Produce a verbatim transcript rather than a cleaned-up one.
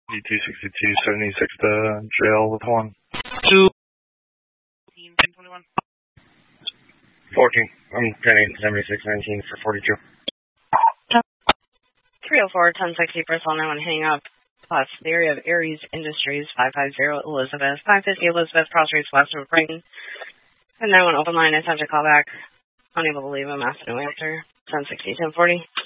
D two sixty-two seventy-six to jail with one. Two. fourteen. I'm ten eight seventy-six nineteen for forty-two. three oh four, ten sixty, personnel now and hang up. Plus, the area of Aries Industries, five five zero Elizabeth, five fifty Elizabeth, cross streets west of Brighton. And now an open line, I have to call back. Unable to leave a mass, no answer. ten sixty, ten forty.